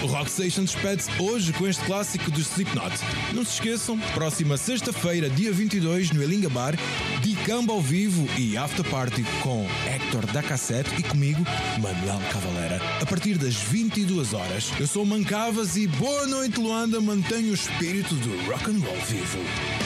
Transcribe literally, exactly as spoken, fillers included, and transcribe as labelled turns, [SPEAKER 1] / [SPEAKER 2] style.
[SPEAKER 1] O Rock Station despede-se hoje com este clássico dos Slipknot. Não se esqueçam, próxima sexta-feira, dia vinte e dois, no Elinga Bar, Dicamba ao vivo e after party com Héctor da Cassete e comigo, Manuel Cavalera, a partir das vinte e duas horas. Eu sou o Mancavas e boa noite, Luanda, mantenha o espírito do rock and roll vivo.